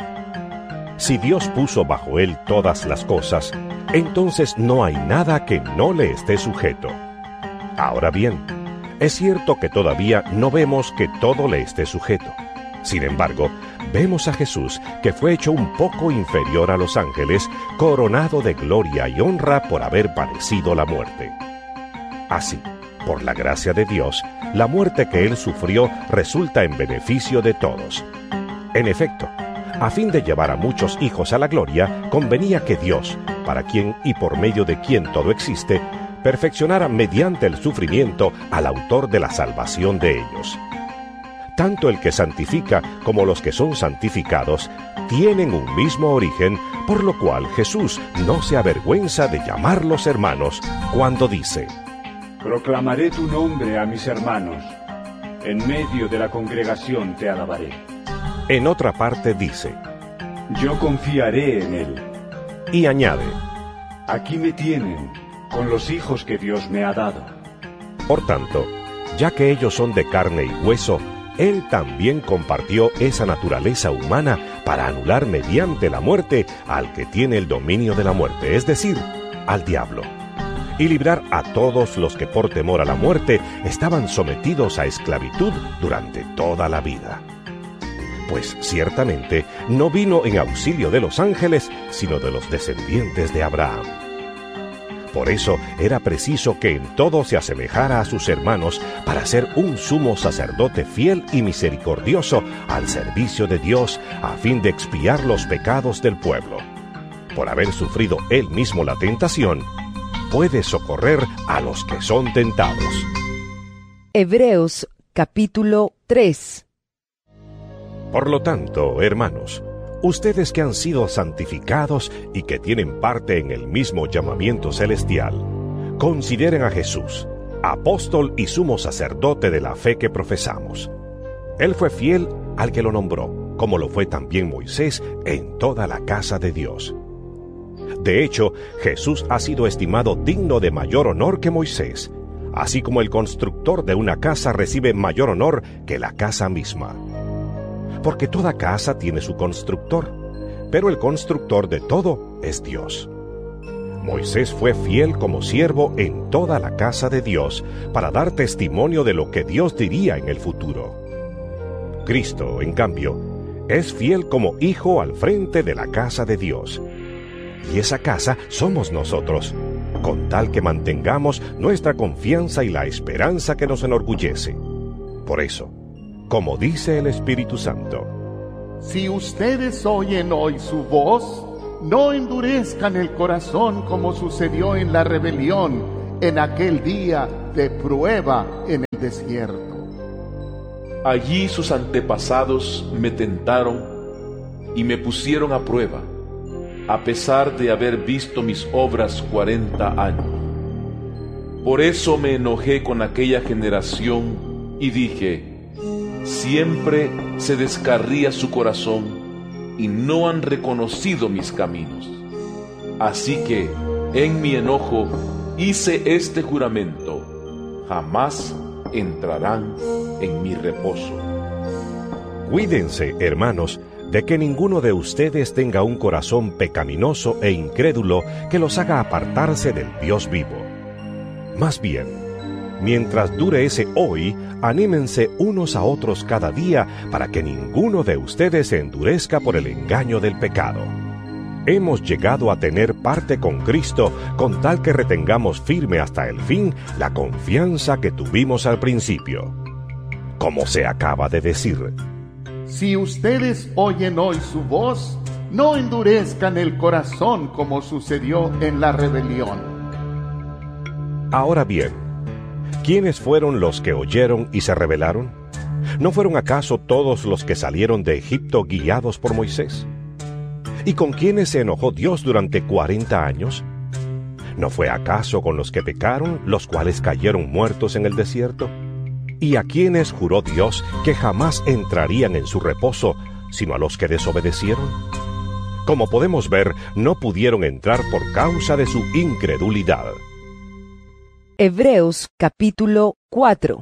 Si Dios puso bajo él todas las cosas, entonces no hay nada que no le esté sujeto. Ahora bien, es cierto que todavía no vemos que todo le esté sujeto. Sin embargo, vemos a Jesús, que fue hecho un poco inferior a los ángeles, coronado de gloria y honra por haber padecido la muerte. Así, por la gracia de Dios, la muerte que él sufrió resulta en beneficio de todos. En efecto, a fin de llevar a muchos hijos a la gloria, convenía que Dios, para quien y por medio de quien todo existe, perfeccionara mediante el sufrimiento al autor de la salvación de ellos. Tanto el que santifica como los que son santificados tienen un mismo origen, por lo cual Jesús no se avergüenza de llamarlos hermanos cuando dice: proclamaré tu nombre a mis hermanos, en medio de la congregación te alabaré. En otra parte dice: yo confiaré en él. Y añade: aquí me tienen, con los hijos que Dios me ha dado. Por tanto, ya que ellos son de carne y hueso, él también compartió esa naturaleza humana para anular mediante la muerte al que tiene el dominio de la muerte, es decir, al diablo, y librar a todos los que por temor a la muerte estaban sometidos a esclavitud durante toda la vida. Pues ciertamente no vino en auxilio de los ángeles, sino de los descendientes de Abraham. Por eso era preciso que en todo se asemejara a sus hermanos para ser un sumo sacerdote fiel y misericordioso al servicio de Dios, a fin de expiar los pecados del pueblo. Por haber sufrido él mismo la tentación, puede socorrer a los que son tentados. Hebreos capítulo 3. Por lo tanto, hermanos, ustedes que han sido santificados y que tienen parte en el mismo llamamiento celestial, consideren a Jesús, apóstol y sumo sacerdote de la fe que profesamos. Él fue fiel al que lo nombró, como lo fue también Moisés en toda la casa de Dios. De hecho, Jesús ha sido estimado digno de mayor honor que Moisés, así como el constructor de una casa recibe mayor honor que la casa misma. Porque toda casa tiene su constructor, pero el constructor de todo es Dios. Moisés fue fiel como siervo en toda la casa de Dios para dar testimonio de lo que Dios diría en el futuro. Cristo, en cambio, es fiel como hijo al frente de la casa de Dios. Y esa casa somos nosotros, con tal que mantengamos nuestra confianza y la esperanza que nos enorgullece. Por eso, como dice el Espíritu Santo: Si ustedes oyen hoy su voz, no endurezcan el corazón como sucedió en la rebelión en aquel día de prueba en el desierto. Allí sus antepasados me tentaron y me pusieron a prueba, a pesar de haber visto mis obras 40 años. Por eso me enojé con aquella generación y dije: siempre se descarría su corazón y no han reconocido mis caminos. Así que, en mi enojo, hice este juramento: jamás entrarán en mi reposo. Cuídense, hermanos, de que ninguno de ustedes tenga un corazón pecaminoso e incrédulo que los haga apartarse del Dios vivo. Más bien, mientras dure ese hoy, anímense unos a otros cada día para que ninguno de ustedes se endurezca por el engaño del pecado. Hemos llegado a tener parte con Cristo con tal que retengamos firme hasta el fin la confianza que tuvimos al principio. Como se acaba de decir: si ustedes oyen hoy su voz, no endurezcan el corazón como sucedió en la rebelión. Ahora bien, ¿quiénes fueron los que oyeron y se rebelaron? ¿No fueron acaso todos los que salieron de Egipto guiados por Moisés? ¿Y con quiénes se enojó Dios durante 40 años? ¿No fue acaso con los que pecaron, los cuales cayeron muertos en el desierto? ¿Y a quiénes juró Dios que jamás entrarían en su reposo, sino a los que desobedecieron? Como podemos ver, no pudieron entrar por causa de su incredulidad. Hebreos capítulo 4.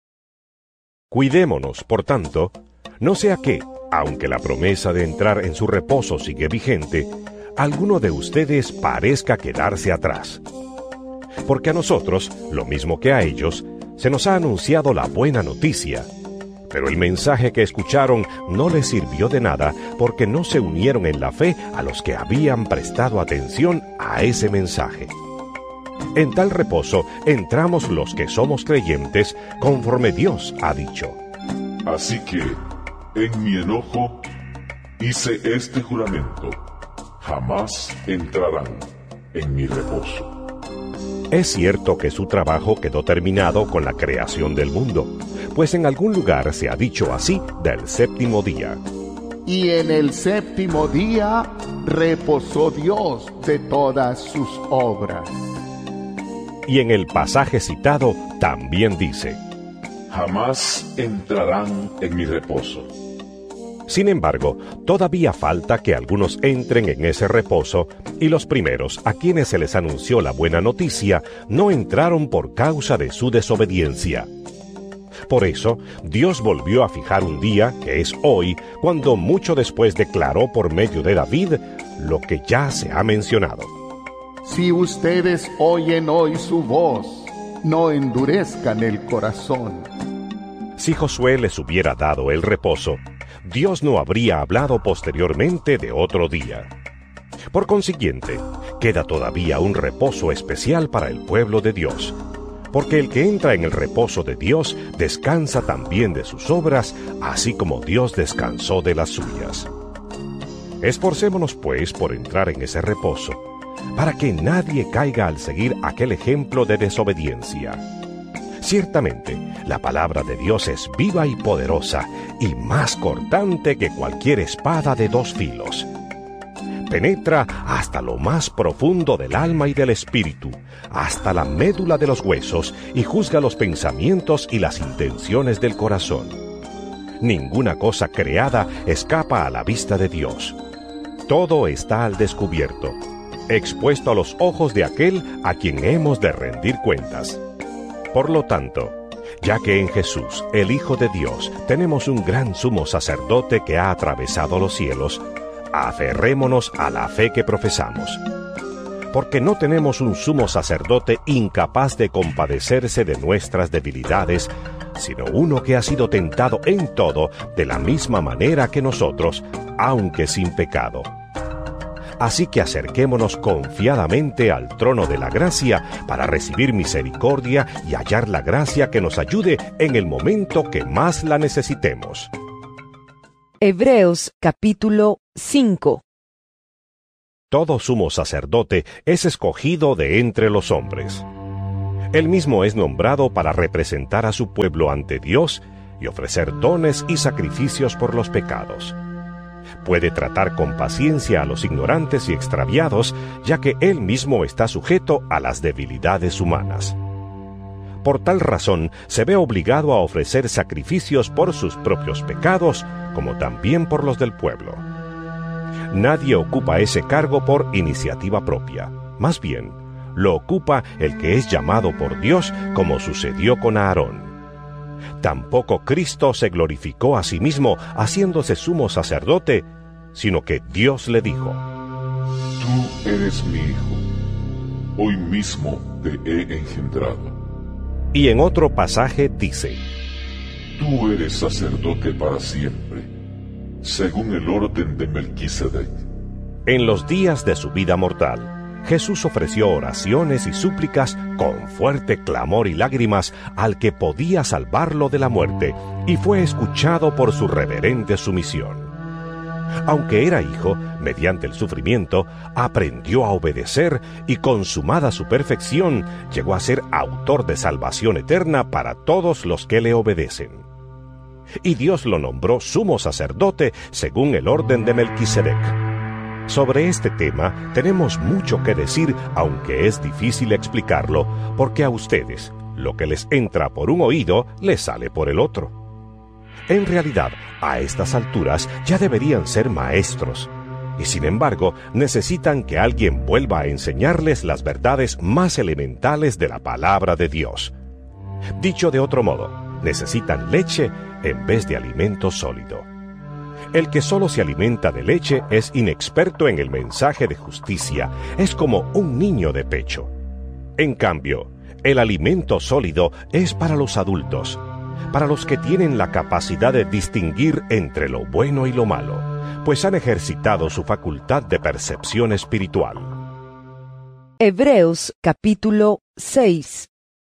Cuidémonos, por tanto, no sea que, aunque la promesa de entrar en su reposo sigue vigente, alguno de ustedes parezca quedarse atrás. Porque a nosotros, lo mismo que a ellos, se nos ha anunciado la buena noticia, pero el mensaje que escucharon no les sirvió de nada porque no se unieron en la fe a los que habían prestado atención a ese mensaje. En tal reposo entramos los que somos creyentes, conforme Dios ha dicho. Así que, en mi enojo, hice este juramento: jamás entrarán en mi reposo. Es cierto que su trabajo quedó terminado con la creación del mundo, pues en algún lugar se ha dicho así del séptimo día. Y en el séptimo día reposó Dios de todas sus obras. Y en el pasaje citado también dice: jamás entrarán en mi reposo. Sin embargo, todavía falta que algunos entren en ese reposo, y los primeros a quienes se les anunció la buena noticia no entraron por causa de su desobediencia. Por eso, Dios volvió a fijar un día, que es hoy, cuando mucho después declaró por medio de David lo que ya se ha mencionado. Si ustedes oyen hoy su voz, no endurezcan el corazón. Si Josué les hubiera dado el reposo, Dios no habría hablado posteriormente de otro día. Por consiguiente, queda todavía un reposo especial para el pueblo de Dios, porque el que entra en el reposo de Dios descansa también de sus obras, así como Dios descansó de las suyas. Esforcémonos, pues, por entrar en ese reposo, para que nadie caiga al seguir aquel ejemplo de desobediencia. Ciertamente, la palabra de Dios es viva y poderosa, y más cortante que cualquier espada de dos filos. Penetra hasta lo más profundo del alma y del espíritu, hasta la médula de los huesos, y juzga los pensamientos y las intenciones del corazón. Ninguna cosa creada escapa a la vista de Dios. Todo está al descubierto, expuesto a los ojos de aquel a quien hemos de rendir cuentas. Por lo tanto, ya que en Jesús, el Hijo de Dios, tenemos un gran sumo sacerdote que ha atravesado los cielos, aferrémonos a la fe que profesamos. Porque no tenemos un sumo sacerdote incapaz de compadecerse de nuestras debilidades, sino uno que ha sido tentado en todo de la misma manera que nosotros, aunque sin pecado. Así que acerquémonos confiadamente al trono de la gracia para recibir misericordia y hallar la gracia que nos ayude en el momento que más la necesitemos. Hebreos capítulo 5. Todo sumo sacerdote es escogido de entre los hombres. Él mismo es nombrado para representar a su pueblo ante Dios y ofrecer dones y sacrificios por los pecados. Puede tratar con paciencia a los ignorantes y extraviados, ya que él mismo está sujeto a las debilidades humanas. Por tal razón, se ve obligado a ofrecer sacrificios por sus propios pecados, como también por los del pueblo. Nadie ocupa ese cargo por iniciativa propia. Más bien, lo ocupa el que es llamado por Dios, como sucedió con Aarón. Tampoco Cristo se glorificó a sí mismo haciéndose sumo sacerdote, sino que Dios le dijo: Tú eres mi hijo, hoy mismo te he engendrado. Y en otro pasaje dice: Tú eres sacerdote para siempre, según el orden de Melquisedec. En los días de su vida mortal, Jesús ofreció oraciones y súplicas con fuerte clamor y lágrimas al que podía salvarlo de la muerte, y fue escuchado por su reverente sumisión. Aunque era hijo, mediante el sufrimiento, aprendió a obedecer y, consumada su perfección, llegó a ser autor de salvación eterna para todos los que le obedecen. Y Dios lo nombró sumo sacerdote según el orden de Melquisedec. Sobre este tema tenemos mucho que decir, aunque es difícil explicarlo, porque a ustedes lo que les entra por un oído les sale por el otro. En realidad, a estas alturas ya deberían ser maestros, y sin embargo necesitan que alguien vuelva a enseñarles las verdades más elementales de la palabra de Dios. Dicho de otro modo, necesitan leche en vez de alimento sólido. El que solo se alimenta de leche es inexperto en el mensaje de justicia, es como un niño de pecho. En cambio, el alimento sólido es para los adultos, para los que tienen la capacidad de distinguir entre lo bueno y lo malo, pues han ejercitado su facultad de percepción espiritual. Hebreos capítulo 6.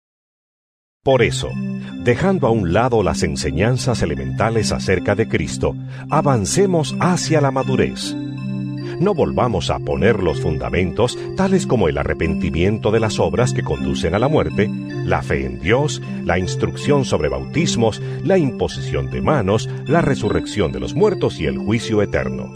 Por eso, dejando a un lado las enseñanzas elementales acerca de Cristo, avancemos hacia la madurez. No volvamos a poner los fundamentos, tales como el arrepentimiento de las obras que conducen a la muerte, la fe en Dios, la instrucción sobre bautismos, la imposición de manos, la resurrección de los muertos y el juicio eterno.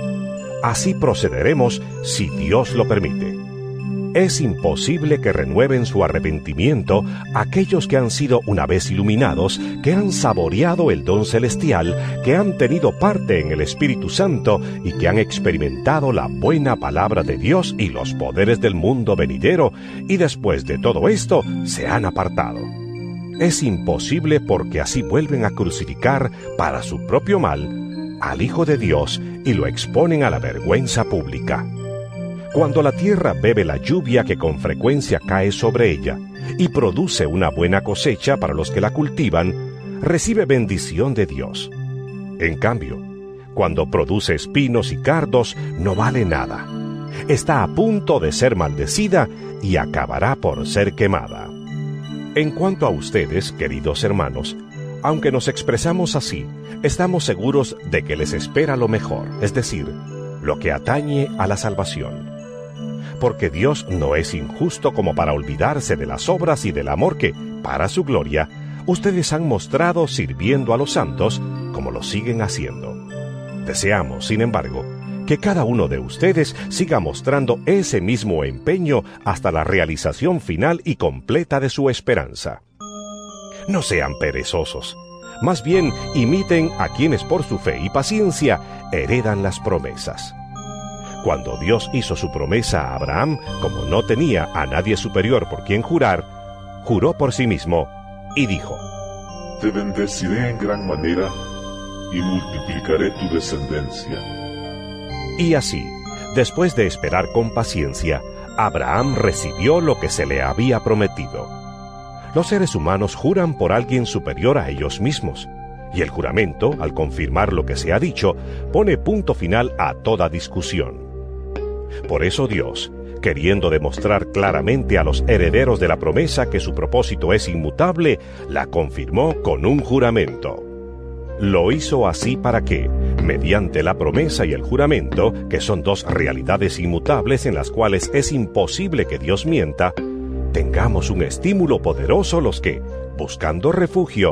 Así procederemos si Dios lo permite. Es imposible que renueven su arrepentimiento aquellos que han sido una vez iluminados, que han saboreado el don celestial, que han tenido parte en el Espíritu Santo y que han experimentado la buena palabra de Dios y los poderes del mundo venidero, y después de todo esto se han apartado. Es imposible porque así vuelven a crucificar para su propio mal al Hijo de Dios y lo exponen a la vergüenza pública. Cuando la tierra bebe la lluvia que con frecuencia cae sobre ella y produce una buena cosecha para los que la cultivan, recibe bendición de Dios. En cambio, cuando produce espinos y cardos, no vale nada. Está a punto de ser maldecida y acabará por ser quemada. En cuanto a ustedes, queridos hermanos, aunque nos expresamos así, estamos seguros de que les espera lo mejor, es decir, lo que atañe a la salvación. Porque Dios no es injusto como para olvidarse de las obras y del amor que, para su gloria, ustedes han mostrado sirviendo a los santos como lo siguen haciendo. Deseamos, sin embargo, que cada uno de ustedes siga mostrando ese mismo empeño hasta la realización final y completa de su esperanza. No sean perezosos, más bien imiten a quienes por su fe y paciencia heredan las promesas. Cuando Dios hizo su promesa a Abraham, como no tenía a nadie superior por quien jurar, juró por sí mismo y dijo: Te bendeciré en gran manera y multiplicaré tu descendencia. Y así, después de esperar con paciencia, Abraham recibió lo que se le había prometido. Los seres humanos juran por alguien superior a ellos mismos, y el juramento, al confirmar lo que se ha dicho, pone punto final a toda discusión. Por eso Dios, queriendo demostrar claramente a los herederos de la promesa que su propósito es inmutable, la confirmó con un juramento. Lo hizo así para que, mediante la promesa y el juramento, que son dos realidades inmutables en las cuales es imposible que Dios mienta, tengamos un estímulo poderoso los que, buscando refugio